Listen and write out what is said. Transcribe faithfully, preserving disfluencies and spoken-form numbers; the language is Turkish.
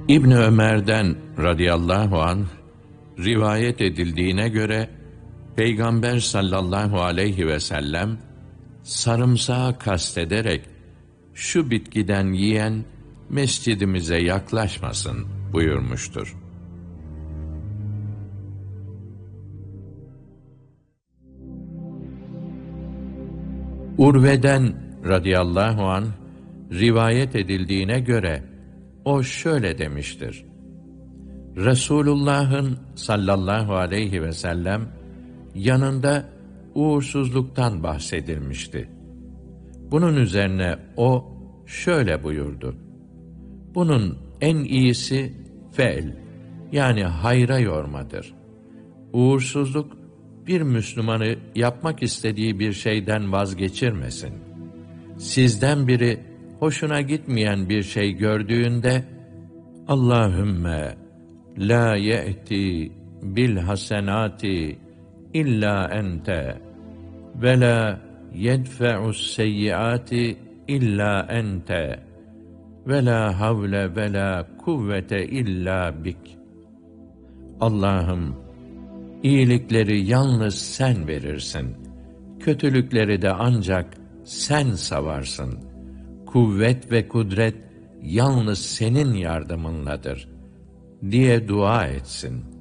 İbn Ömer'den radıyallahu anh rivayet edildiğine göre Peygamber sallallahu aleyhi ve sellem sarımsağı kastederek şu bitkiden yiyen mescidimize yaklaşmasın buyurmuştur. Urve'den radıyallahu anh rivayet edildiğine göre o şöyle demiştir: Resulullah'ın sallallahu aleyhi ve sellem yanında uğursuzluktan bahsedilmişti. Bunun üzerine o şöyle buyurdu: bunun en iyisi fe'l, yani hayra yormadır. Uğursuzluk bir Müslümanı yapmak istediği bir şeyden vazgeçirmesin. Sizden biri hoşuna gitmeyen bir şey gördüğünde Allahümme la ye'ti bil hasenati illa ente ve la yedfe'us seyyiati illa ente ve la havle ve la kuvvete illa bik. Allah'ım, iyilikleri yalnız sen verirsin, kötülükleri de ancak sen savarsın. Kuvvet ve kudret yalnız senin yardımınladır diye dua etsin.